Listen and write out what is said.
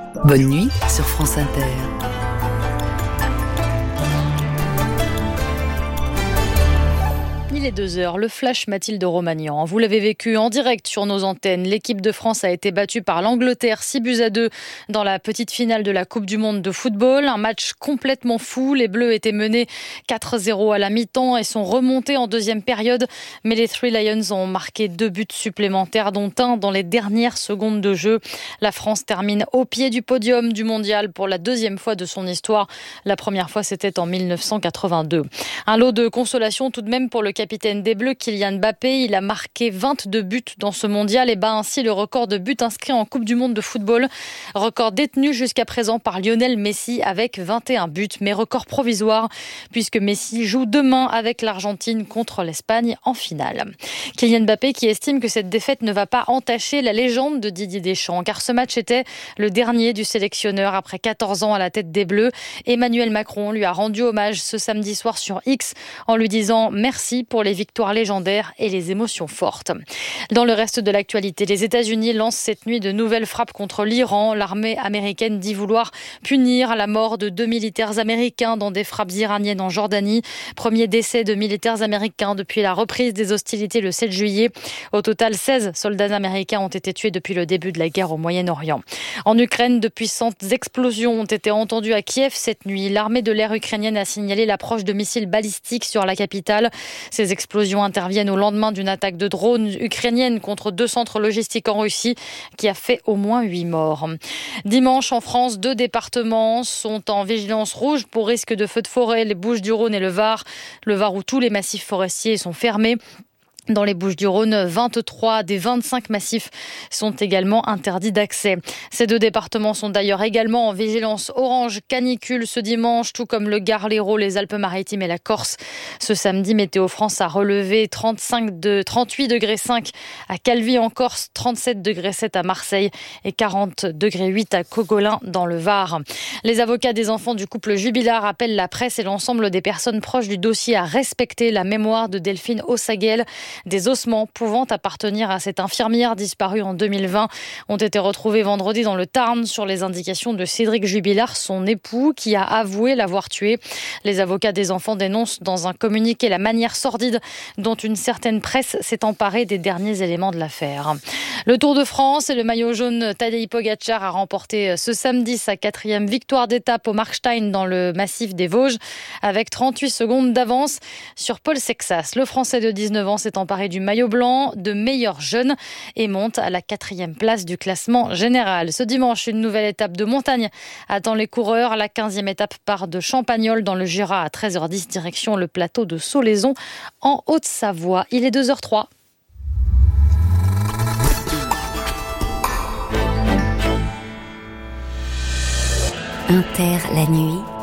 Bonne nuit sur France Inter. Il est 2h, le flash Mathilde Romagnan. Vous l'avez vécu en direct sur nos antennes. L'équipe de France a été battue par l'Angleterre 6-2 dans la petite finale de la Coupe du Monde de football. Un match complètement fou. Les Bleus étaient menés 4-0 à la mi-temps et sont remontés en deuxième période. Mais les Three Lions ont marqué 2 buts supplémentaires, dont un dans les dernières secondes de jeu. La France termine au pied du podium du mondial pour la deuxième fois de son histoire. La première fois, c'était en 1982. Un lot de consolation tout de même pour le capitaine des Bleus, Kylian Mbappé. Il a marqué 22 buts dans ce mondial et bat ainsi le record de buts inscrits en Coupe du Monde de football. Record détenu jusqu'à présent par Lionel Messi avec 21 buts, mais record provisoire puisque Messi joue demain avec l'Argentine contre l'Espagne en finale. Kylian Mbappé qui estime que cette défaite ne va pas entacher la légende de Didier Deschamps, car ce match était le dernier du sélectionneur après 14 ans à la tête des Bleus. Emmanuel Macron lui a rendu hommage ce samedi soir sur X en lui disant merci pour les victoires légendaires et les émotions fortes. Dans le reste de l'actualité, les États-Unis lancent cette nuit de nouvelles frappes contre l'Iran. L'armée américaine dit vouloir punir la mort de 2 militaires américains dans des frappes iraniennes en Jordanie. Premier décès de militaires américains depuis la reprise des hostilités le 7 juillet. Au total, 16 soldats américains ont été tués depuis le début de la guerre au Moyen-Orient. En Ukraine, de puissantes explosions ont été entendues à Kiev cette nuit. L'armée de l'air ukrainienne a signalé l'approche de missiles balistiques sur la capitale. Ces explosions interviennent au lendemain d'une attaque de drones ukrainienne contre 2 centres logistiques en Russie qui a fait au moins 8 morts. Dimanche, en France, 2 départements sont en vigilance rouge pour risque de feux de forêt, les Bouches-du-Rhône et le Var. Le Var où tous les massifs forestiers sont fermés. Dans les Bouches-du-Rhône, 23 des 25 massifs sont également interdits d'accès. Ces 2 départements sont d'ailleurs également en vigilance orange canicule ce dimanche, tout comme le Gard, l'Hérault, les Alpes-Maritimes et la Corse. Ce samedi, Météo France a relevé 38,5 degrés à Calvi en Corse, 37,7 degrés à Marseille et 40,8 degrés à Cogolin dans le Var. Les avocats des enfants du couple Jubilard appellent la presse et l'ensemble des personnes proches du dossier à respecter la mémoire de Delphine Ossaguel. Des ossements pouvant appartenir à cette infirmière disparue en 2020 ont été retrouvés vendredi dans le Tarn sur les indications de Cédric Jubilard, son époux, qui a avoué l'avoir tué. Les avocats des enfants dénoncent dans un communiqué la manière sordide dont une certaine presse s'est emparée des derniers éléments de l'affaire. Le Tour de France et le maillot jaune Tadej Pogačar a remporté ce samedi sa 4e victoire d'étape au Markstein dans le massif des Vosges avec 38 secondes d'avance sur Paul Sexas. Le Français de 19 ans s'est emparé du maillot blanc de meilleur jeune et monte à la 4e place du classement général. Ce dimanche, une nouvelle étape de montagne attend les coureurs. La 15e étape part de Champagnole dans le Jura à 13h10, direction le plateau de Solaizon en Haute-Savoie. Il est 2h03. Inter la nuit.